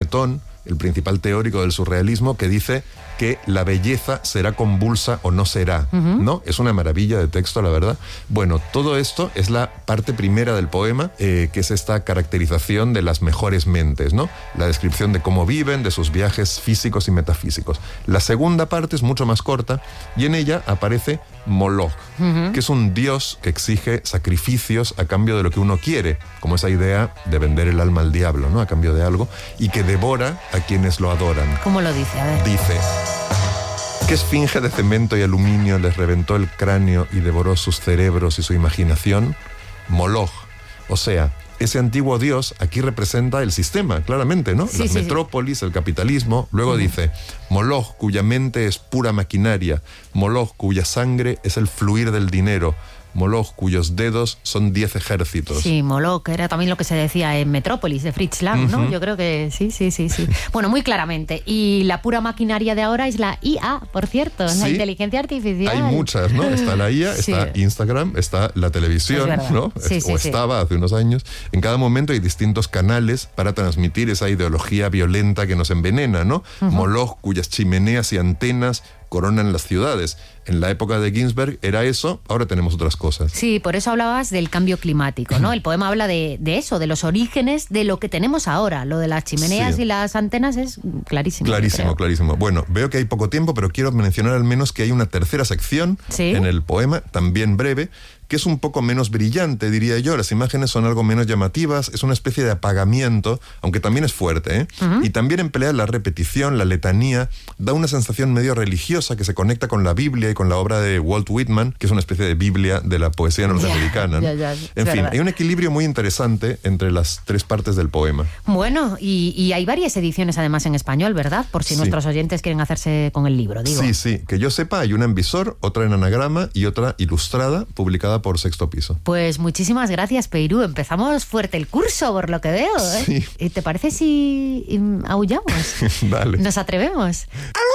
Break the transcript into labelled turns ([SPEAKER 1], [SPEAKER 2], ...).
[SPEAKER 1] Breton, el principal teórico del surrealismo, que dice que la belleza será convulsa o no será, ¿no? Es una maravilla de texto, la verdad. Bueno, todo esto es la parte primera del poema, que es esta caracterización de las mejores mentes, ¿no? La descripción de cómo viven, de sus viajes físicos y metafísicos. La segunda parte es mucho más corta y en ella aparece Moloch, que es un dios que exige sacrificios a cambio de lo que uno quiere, como esa idea de vender el alma al diablo, ¿no? A cambio de algo, y que devora a quienes lo adoran.
[SPEAKER 2] ¿Cómo lo dice? A ver.
[SPEAKER 1] Dice: ¿qué esfinge de cemento y aluminio les reventó el cráneo y devoró sus cerebros y su imaginación? Moloch. O sea, ese antiguo dios aquí representa el sistema, claramente, ¿no?
[SPEAKER 2] Sí,
[SPEAKER 1] Las metrópolis, el capitalismo. Luego dice: Moloch, cuya mente es pura maquinaria. Moloch, cuya sangre es el fluir del dinero. Moloch, cuyos dedos son 10 ejércitos.
[SPEAKER 2] Sí, Moloch era también lo que se decía en Metrópolis, de Fritz Lang, ¿no? Yo creo que sí. Bueno, muy claramente. Y la pura maquinaria de ahora es la IA, por cierto,
[SPEAKER 1] Sí,
[SPEAKER 2] la inteligencia artificial.
[SPEAKER 1] Hay muchas, ¿no? Está la IA,
[SPEAKER 2] Sí.
[SPEAKER 1] está Instagram, está la televisión, ¿no? Estaba hace unos años. En cada momento hay distintos canales para transmitir esa ideología violenta que nos envenena, ¿no? Moloch, cuyas chimeneas y antenas coronan las ciudades. En la época de Ginsberg era eso, ahora tenemos otras cosas.
[SPEAKER 2] Sí, por eso hablabas del cambio climático, ¿no? El poema habla de eso, de los orígenes de lo que tenemos ahora. Lo de las chimeneas y las antenas es clarísimo.
[SPEAKER 1] Clarísimo. Bueno, veo que hay poco tiempo, pero quiero mencionar al menos que hay una tercera sección en el poema, también breve, que es un poco menos brillante, diría yo. Las imágenes son algo menos llamativas, es una especie de apagamiento, aunque también es fuerte, ¿eh? Y también emplea la repetición, la letanía, da una sensación medio religiosa que se conecta con la Biblia y con la obra de Walt Whitman, que es una especie de Biblia de la poesía norteamericana, ¿no? En fin, hay un equilibrio muy interesante entre las tres partes del poema.
[SPEAKER 2] Bueno, y hay varias ediciones además en español, ¿verdad? Por si nuestros oyentes quieren hacerse con el libro, digo.
[SPEAKER 1] Sí, que yo sepa, hay una en visor, otra en anagrama y otra ilustrada, publicada por Sexto Piso.
[SPEAKER 2] Pues muchísimas gracias, Peirú. Empezamos fuerte el curso, por lo que veo, ¿eh?
[SPEAKER 1] Sí.
[SPEAKER 2] ¿Te parece si aullamos?
[SPEAKER 1] Dale.
[SPEAKER 2] ¿Nos atrevemos?